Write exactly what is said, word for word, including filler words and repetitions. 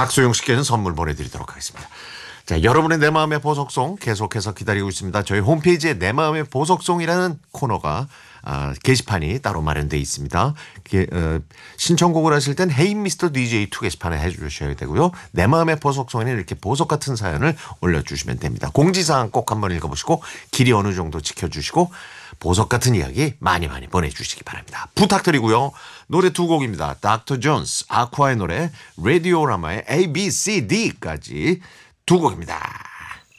박소영 씨께는 선물 보내드리도록 하겠습니다. 자, 여러분의 내 마음의 보석송 계속해서 기다리고 있습니다. 저희 홈페이지에 내 마음의 보석송이라는 코너가 아, 게시판이 따로 마련되어 있습니다. 게, 어, 신청곡을 하실 땐 헤이 미스터 디제이 투 게시판에 해주셔야 되고요. 내 마음의 보석송에는 이렇게 보석 같은 사연을 올려주시면 됩니다. 공지사항 꼭 한번 읽어보시고 길이 어느 정도 지켜주시고 보석 같은 이야기 많이 많이 보내주시기 바랍니다. 부탁드리고요. 노래 두 곡입니다. 닥터 존스, 아쿠아의 노래, 라디오라마의 에이 비 씨 디까지 두 곡입니다.